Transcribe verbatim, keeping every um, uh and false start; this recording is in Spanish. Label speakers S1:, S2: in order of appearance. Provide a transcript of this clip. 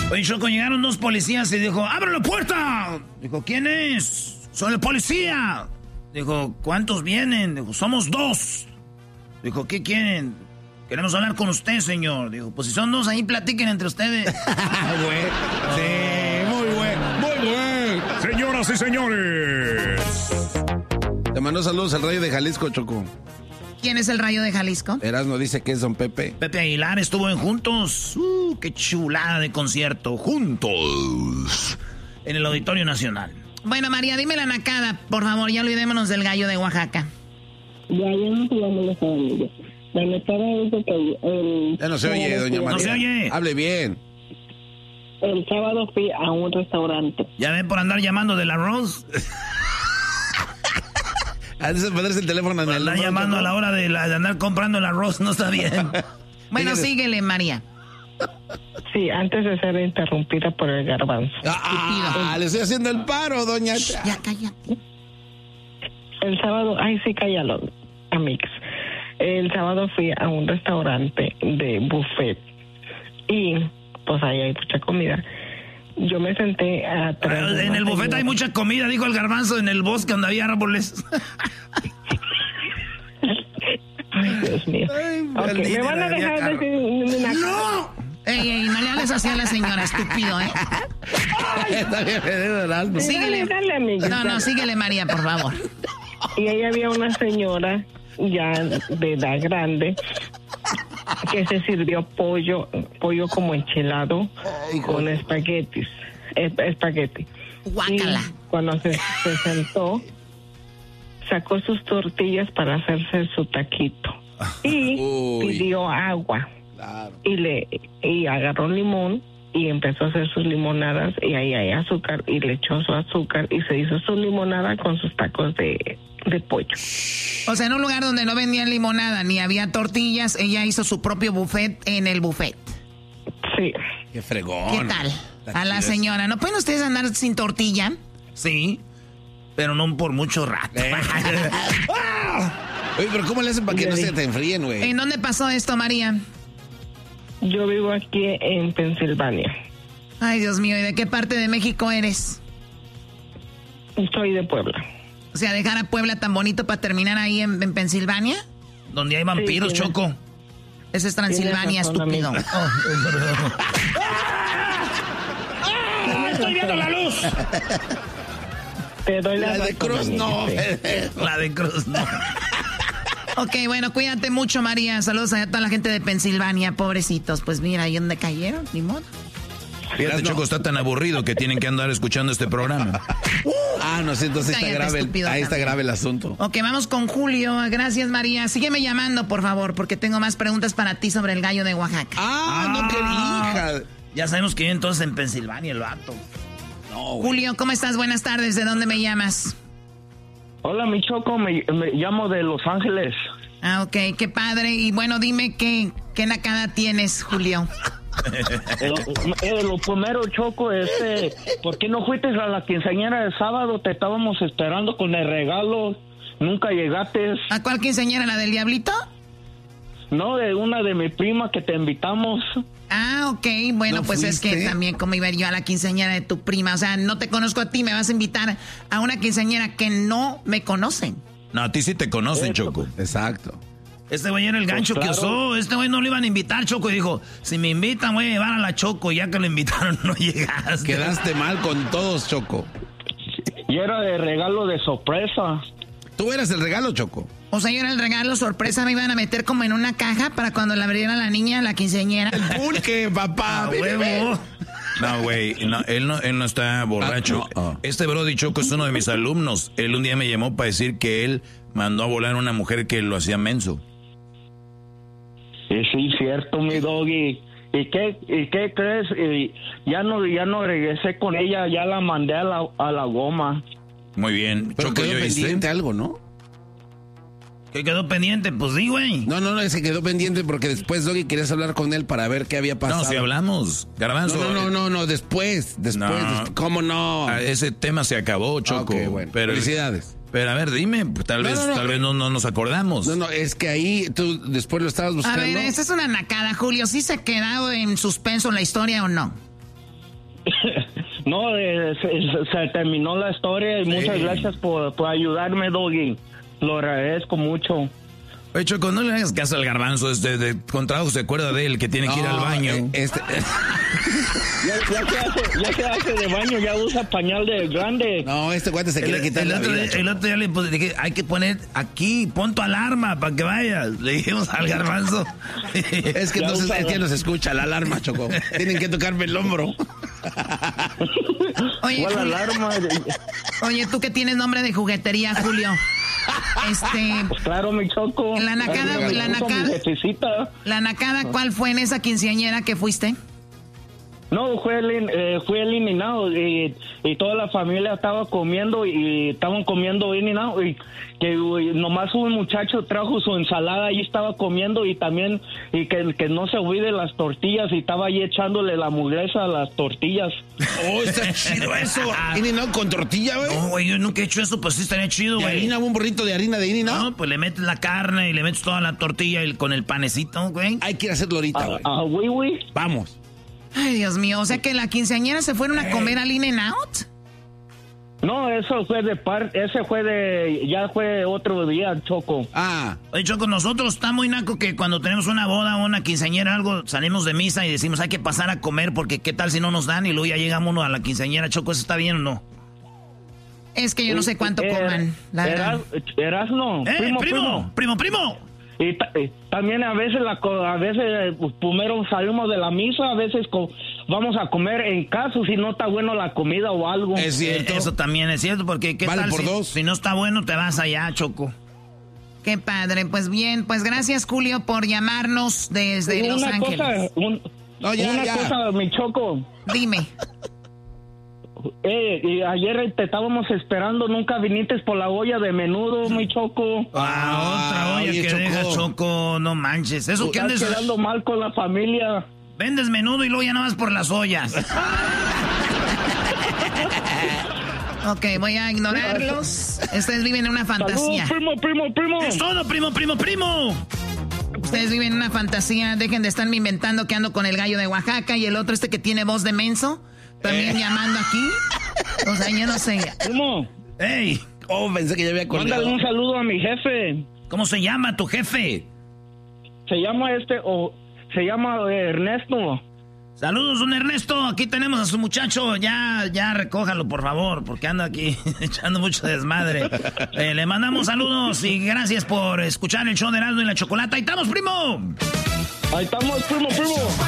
S1: Oye, Choco, llegaron dos policías y dijo, ¡abre la puerta! Dijo, ¿quién es? Soy el policía. Dijo, ¿cuántos vienen? Dijo, somos dos. Dijo, ¿qué quieren? Queremos hablar con usted, señor. Dijo, pues si son dos, ahí platiquen entre ustedes.
S2: Bueno, sí, muy bueno, muy bueno.
S3: Señoras y señores.
S2: Te mandó saludos al Rayo de Jalisco, Choco.
S4: ¿Quién es el Rayo de Jalisco?
S2: Erasmo dice que es don Pepe.
S1: Pepe Aguilar estuvo en Juntos. Uh, qué chulada de concierto. Juntos. En el Auditorio Nacional.
S4: Bueno, María, dime la nacada, por favor, ya olvidémonos del gallo de Oaxaca.
S5: Ya, ya no se llama la familia. La nacada es de que el...
S2: Ya no se oye, doña María.
S1: No se oye.
S2: Hable bien.
S5: El sábado fui a un restaurante.
S1: ¿Ya ven por andar llamando del arroz?
S2: Antes de ponerse el teléfono en el...
S1: Andar llamando a la hora de, la, de andar comprando el arroz, no está bien.
S4: Bueno, síguele, María.
S5: Sí, antes de ser interrumpida por el garbanzo.
S2: Ah, le estoy haciendo el paro, doña...
S4: Ya, cállate.
S5: El sábado, ay, sí, cállalo, amigos. El sábado fui a un restaurante de buffet y pues ahí hay mucha comida. Yo me senté atrás.
S1: En el buffet hay mucha comida, dijo el garbanzo, en el bosque donde había árboles.
S5: Ay, Dios mío. Ay, okay, ¿me van a dejar decir una cosa?
S1: ¡No!
S4: Ey, ey, no le hables así a la señora, estúpido, ¿eh?
S2: Está bien, el alma.
S4: Síguele.
S5: Dale, dale, amiga.
S4: No, no, síguele, María, por favor.
S5: Y ahí había una señora ya de edad grande que se sirvió pollo, pollo como enchilado con espaguetis, espagueti.
S4: Guácala.
S5: Y cuando se, se sentó, sacó sus tortillas para hacerse su taquito y
S2: Uy.
S5: pidió agua.
S2: Claro.
S5: Y le y agarró limón y empezó a hacer sus limonadas y ahí hay azúcar y le echó su azúcar y se hizo su limonada con sus tacos de, de pollo.
S4: O sea, en un lugar donde no vendían limonada ni había tortillas, ella hizo su propio buffet en el buffet.
S5: Sí.
S2: Qué fregón.
S4: ¿Qué tal? A la señora, ¿no pueden ustedes andar sin tortilla?
S1: Sí, pero no por mucho rato.
S2: Eh. Oye, pero ¿cómo le hacen para que no se te enfríen, güey?
S4: ¿En dónde pasó esto, María?
S5: Yo vivo aquí en Pensilvania.
S4: Ay, Dios mío, ¿y de qué parte de México eres?
S5: Soy de Puebla.
S4: O sea, dejar a Puebla tan bonito para terminar ahí en, en Pensilvania.
S1: Donde hay vampiros,
S5: Sí,
S1: Choco.
S4: Esa es Transilvania,
S5: razón,
S4: estúpido.
S5: amigo.
S1: Oh, ¡Ah! ¡Estoy viendo la luz!
S5: Te doy la,
S2: La de
S5: razón,
S2: Cruz
S5: amigo,
S2: no.
S5: sí.
S1: La de Cruz, no.
S4: Ok, bueno, cuídate mucho, María. Saludos a toda la gente de Pensilvania, pobrecitos. Pues mira, ahí donde cayeron, ni modo.
S1: Fíjate, Choco, está tan aburrido que tienen que andar escuchando este programa.
S2: Ah, no sé, entonces está
S4: Cállate,
S2: grave, el,
S4: estúpido,
S2: ahí está
S4: también.
S2: grave el asunto.
S4: Ok, vamos con Julio. Gracias, María. Sígueme llamando, por favor, porque tengo más preguntas para ti sobre el gallo de Oaxaca.
S2: Ah, no, qué hija.
S1: Ya sabemos que vive entonces en Pensilvania el vato.
S2: No, güey.
S4: Julio, ¿cómo estás? Buenas tardes. ¿De dónde me llamas?
S6: Hola, mi Choco, me, me llamo de Los Ángeles.
S4: Ah, ok, qué padre. Y bueno, dime qué, qué nacada tienes, Julio.
S6: Eh, eh, lo primero, Choco, este, ¿por qué no fuiste a la quinceañera de sábado? Te estábamos esperando con el regalo. Nunca llegaste.
S4: ¿A cuál quinceañera? ¿La del diablito?
S6: No, de una de mi prima que te invitamos.
S4: Ah, ok. Bueno,
S2: ¿No
S4: pues es que
S2: fuiste?
S4: también como iba yo a la quinceañera de tu prima. O sea, no te conozco a ti, me vas a invitar a una quinceañera que no me conocen.
S1: No, a ti sí te conocen, Choco.
S2: Exacto.
S1: Este güey era el gancho
S6: Pues
S1: que
S6: claro.
S1: usó. Este güey no lo iban a invitar, Choco. Y dijo, si me invitan, voy a llevar a la Choco. Ya que lo invitaron, no llegaste.
S2: Quedaste mal con todos, Choco.
S6: Y era de regalo de sorpresa.
S2: Tú eras el regalo, Choco.
S4: O sea, yo era el regalo sorpresa, me iban a meter como en una caja para cuando la abriera la niña, la quinceañera.
S2: Pulque, papá.
S1: ¡A huevo! No, güey, no, él, no, él no está borracho.
S2: Ah, no, ah.
S1: Este Brody Choco es uno de mis alumnos. Él un día me llamó para decir que él mandó a volar a una mujer que lo hacía menso.
S6: Y sí, cierto, mi doggy. ¿Y qué, y qué crees? Y ya no ya no regresé con ella, ya la mandé a la, a la goma.
S1: Muy bien.
S2: Pero
S1: Choco,
S2: quedó
S1: ¿ya viste?
S2: pendiente algo, ¿no?
S1: ¿Qué quedó pendiente? Pues sí, güey.
S2: No, no, no, se quedó pendiente porque después, Doggy, querías hablar con él para ver qué había pasado.
S1: No, si hablamos. Garbanzo.
S2: No, no, no, no, no, después, después,
S1: No.
S2: después. ¿Cómo no?
S1: Ah, ese tema se acabó, Choco.
S2: Ok, bueno.
S1: Pero,
S2: Felicidades.
S1: Pero a ver, dime, pues, tal
S2: No,
S1: vez,
S2: no, no.
S1: tal vez no, no nos acordamos.
S2: No, no, es que ahí tú después lo estabas
S4: A
S2: buscando.
S4: ver, esta es una nacada, Julio. ¿Sí se ha quedado en suspenso la historia o no?
S6: No, eh, se, se terminó la historia y sí. Muchas gracias por, por ayudarme, Doggy. Lo agradezco mucho.
S1: Oye, Choco, no le hagas caso al garbanzo. Este, de contrajo se acuerda de él, que tiene no, que ir al baño.
S2: Este...
S6: ya, ya, que hace, ya que hace de baño, ya usa pañal de grande.
S2: No, este guante se el, quiere quitar
S1: el
S2: la
S1: otro,
S2: vida,
S1: el otro día le dije, hay que poner aquí, pon tu alarma para que vayas. Le dijimos al garbanzo.
S2: Es que no se, es que no se escucha la alarma, Choco. Tienen que tocarme el hombro.
S4: Oye,
S6: ¿cuál alarma?
S4: Oye, tú que tienes nombre de juguetería, Julio. Este,
S6: pues claro, mi Choco.
S4: La nacada, la nacada, la nacada, ¿cuál fue en esa quinceañera que fuiste?
S6: No, fue, eh, fue eliminado y, y toda la familia estaba comiendo y estaban comiendo eliminado y que y nomás un muchacho trajo su ensalada y estaba comiendo y también y que, que no se olvide las tortillas y estaba ahí echándole la mugreza a las tortillas.
S2: Oh, está chido eso. ¿In-N-Out con tortilla, güey?
S1: No, güey, yo nunca he hecho eso, pues sí estaría chido, güey.
S2: ¿Harina, un burrito de harina de In-N-Out?
S1: No, pues le metes la carne y le metes toda la tortilla y con el panecito, güey.
S2: Hay que ir a hacerlo ahorita, güey.
S6: Ah, güey, güey.
S2: Vamos.
S4: Ay, Dios mío, o sea que la quinceañera se fueron a comer al In-N-Out.
S6: No, eso fue de parte, ese fue de, ya fue otro día, Choco.
S1: Ah. Oye, Choco, nosotros está muy naco que cuando tenemos una boda o una quinceañera algo, salimos de misa y decimos hay que pasar a comer porque qué tal si no nos dan y luego ya llegamos uno a la quinceañera, Choco, ¿eso está bien o no?
S4: Es que yo no sé cuánto eh, coman, la
S6: verdad. Eras no.
S1: Eh, primo, primo, primo, primo.
S6: Y ta, eh, también a veces la a veces pues, primero salimos de la misa, a veces co vamos a comer en casa si no está bueno la comida o algo.
S1: Es cierto. Eso también es cierto, porque qué
S2: vale
S1: tal
S2: por
S1: si,
S2: dos.
S1: si no está bueno te vas allá, Choco.
S4: Qué padre, pues bien, pues gracias Julio por llamarnos desde Los
S6: una
S4: Ángeles.
S6: Cosa, un, no, ya, una ya. cosa, mi Choco.
S4: Dime.
S6: Eh, y ayer te estábamos esperando, nunca viniste por la olla de menudo, mi Choco.
S1: Ah, otra olla oye, que Choco. Deja, Choco, no manches. Eso que andes
S6: quedando mal con la familia.
S1: Vendes menudo y luego ya nada más por las ollas.
S4: Ok, voy a ignorarlos. Ustedes viven en una fantasía.
S6: Salud, primo, primo, primo.
S1: Es todo, primo, primo, primo.
S4: Ustedes viven en una fantasía. Dejen de estarme inventando que ando con el gallo de Oaxaca y el otro este que tiene voz de menso. También eh. llamando aquí. O sea, yo no sé.
S6: ¿Cómo?
S1: ¡Ey!
S2: Oh, pensé que ya había colgado.
S6: Mándale un saludo a mi jefe.
S1: ¿Cómo se llama tu jefe?
S6: Se llama este, o se llama eh, Ernesto.
S1: Saludos, don Ernesto. Aquí tenemos a su muchacho. Ya, ya recójalo, por favor, porque anda aquí echando mucho desmadre. Eh, le mandamos saludos y gracias por escuchar el show de Erasmo y la Chocolata. ¡Ahí estamos, primo!
S6: ¡Ahí estamos, primo, primo!